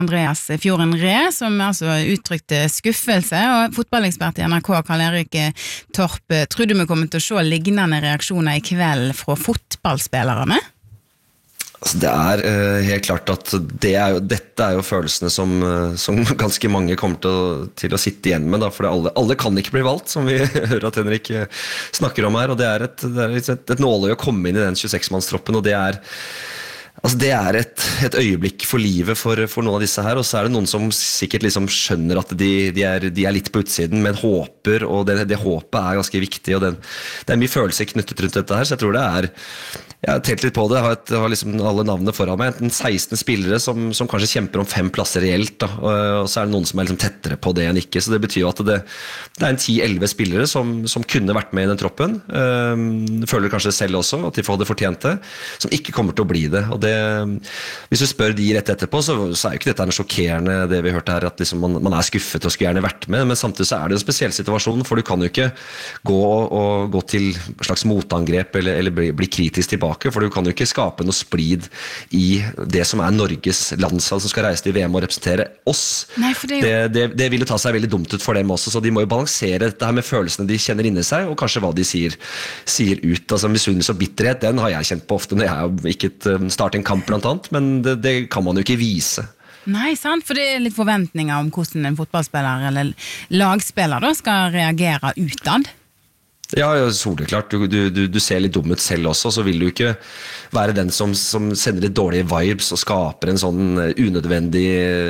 Andreas Fjorden Ree, som altså uttrykte skuffelse, og fotballekspert i NRK, Karl-Erik Torp, tror du vi kommer til å se lignende reaksjoner i kveld fra fotballspillerne? Altså det helt klart at dette jo følelsene som ganske mange kommer til å sitte igjen med, da, for alle kan ikke bli valgt, som vi hører at Henrik snakker om her, og det et nåløye å komme inn i den 26-mannstroppen, og det et øyeblikk for livet for noen av disse her, og så det noen som sikkert liksom skjønner at de litt på utsiden, men håper, og det håpet ganske viktig, og det mye følelser knyttet rundt dette her, så jeg tror jeg har telt litt på det, jeg har liksom alle navnene foran meg, enten 16 spillere som kanskje kjemper om 5 plasser reelt, da, og så det noen som liksom tettere på det enn ikke, så det betyr jo at det en 10-11 spillere som kunne vært med i den troppen, føler kanskje selv også, at de hadde fortjent det, som ikke kommer til å bli det, og hvis du spør de rett etterpå, så jo ikke dette noe sjokkerende, det vi hørte her, at liksom man skuffet og skulle gjerne vært med, men samtidig så det en spesiell situasjon, for du kan jo ikke gå til en slags motangrep, eller bli kritisk tilbake, for du kan jo ikke skape noe splid i det som Norges landslag som skal reise til VM og representere oss. Nei, det vil jo ta seg veldig dumt ut for dem også, så de må jo balansere dette her med følelsene de kjenner inni seg, og kanskje hva de sier ut. Altså misunnelse og bitterhet, den har jeg kjent på ofte når jeg ikke starter en kamp blant annet, men det kan man jo ikke vise. Nei, sant, for det litt forventninger om hvordan en fotballspiller eller lagspiller da skal reagere utad. Ja, soleklart. Du ser litt dum ut selv også, så vil du ikke være den som sender litt dårlige vibes og skaper en sånn unødvendig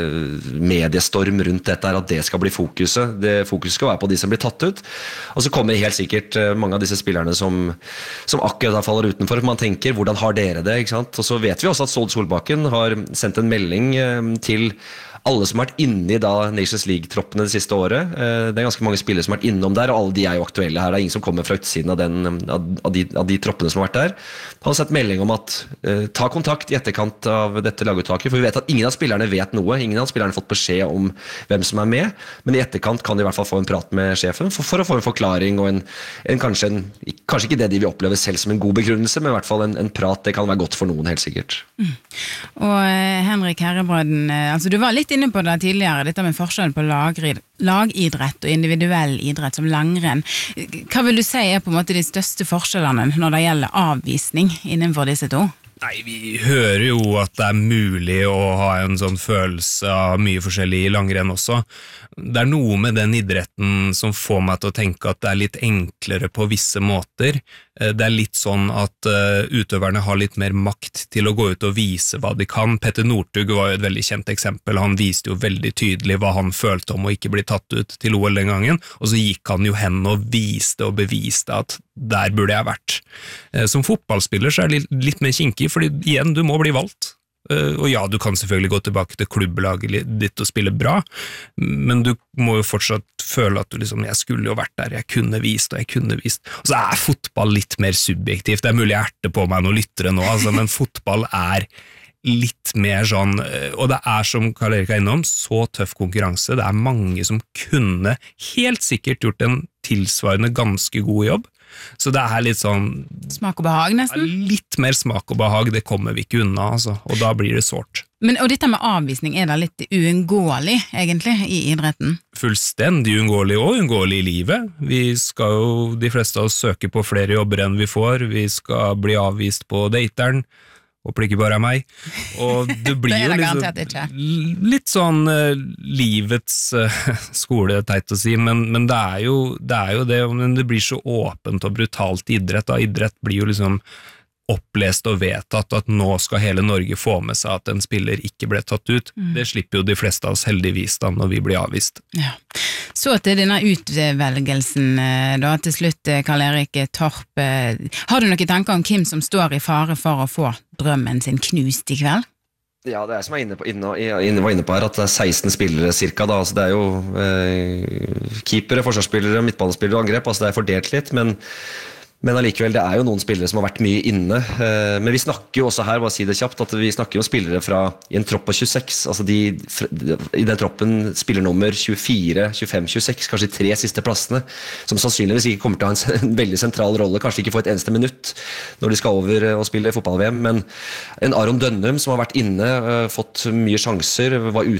mediestorm rundt dette her, at det skal bli fokuset. Fokuset skal være på de som blir tatt ut. Og så kommer helt sikkert mange av disse spillerne som akkurat faller utenfor. Man tenker, hvordan har dere det? Ikke sant? Og så vet vi også at Ståle Solbakken har sendt en melding til alle som har vært inne i Nations League-troppene det siste året. Det ganske mange spillere som har vært innom der, og alle de jo aktuelle her. Det ingen som kommer fra utsiden av de troppene som har vært der. Han har sett melding om at ta kontakt i etterkant av dette laguttaket, for vi vet at ingen av spillerne vet noe. Ingen av spillerne har fått beskjed om hvem som med, men i etterkant kan de i hvert fall få en prat med sjefen for å få en forklaring, og kanskje ikke det de vil oppleve selv som en god begrunnelse, men i hvert fall en prat. Det kan være godt for noen, helt sikkert. Og Henrik Herrebrøden, altså du var litt inne på det tidligere, dette med forskjellen på lagidrett og individuell idrett som langrenn. Hva vil du si på en måte de største forskjellene når det gjelder avvisning innenfor disse to? Nei, vi hører jo at det mulig å ha en sånn følelse av mye forskjellig i langrenn også. Det noe med den idretten som får meg til å tenke at det litt enklere på visse måter. Det litt sånn at utøverne har litt mer makt til å gå ut og vise hva de kan. Petter Northug var jo et veldig kjent eksempel. Han viste jo veldig tydelig hva han følte om å ikke bli tatt ut til OL den gangen, og så gikk han jo hen og viste og beviste at der burde jeg vært. Som fotballspiller så det litt mer kinkig, fordi igjen, du må bli valgt. Og ja, du kan selvfølgelig gå tilbake til klubblaget ditt og spille bra, men du må jo fortsatt føle at du liksom, jeg skulle jo vært der, jeg kunne vist. Og så fotball litt mer subjektivt. Det mulig jeg erter på meg noen lyttere nå, altså, men fotball litt mer sånn, og det som Karl-Erik innom, så tøff konkurranse. Det mange som kunne helt sikkert gjort en tilsvarende ganske god jobb. Så det litt sånn smak og behag nesten? Litt mer smak og behag, det kommer vi ikke unna, altså, og da blir det sårt. Og dette med avvisning, det litt uunngåelig egentlig i idretten? Fullstendig uunngåelig og uunngåelig i livet. Vi skal jo, de fleste av oss søke på flere jobber enn vi får, vi skal bli avvist på dateren, håper det ikke bare meg, og det blir jo liksom, litt sånn livets skole, teit å si, men det jo det, men det blir så åpent og brutalt idrett, da. Idrett blir jo liksom opplest og vedtatt at nå skal hele Norge få med seg at en spiller ikke ble tatt ut. Det slipper jo de fleste av oss heldigvis da når vi blir avvist. Ja. Så til denne utvelgelsen da til slutt, Karl-Erik Torp. Har du noen tanker om hvem som står i fare for å få drømmen sin knust i kveld? Ja, det som jeg var inne på her, at det 16 spillere cirka da, altså det jo keepere, forsvarsspillere, midtbanespillere og angrep, altså det fordelt litt, men allikevel, det jo noen spillere som har vært mye inne. Men vi snakker jo også her, bare si det kjapt, at vi snakker jo om spillere i en tropp på 26. Altså i den troppen spiller nummer 24, 25, 26, kanskje de 3 siste plassene, som sannsynligvis ikke kommer til å ha en veldig sentral rolle, kanskje ikke få et eneste minutt når de skal over og spille fotball-VM. Men en Aron Dønnum som har vært inne, fått mye sjanser, var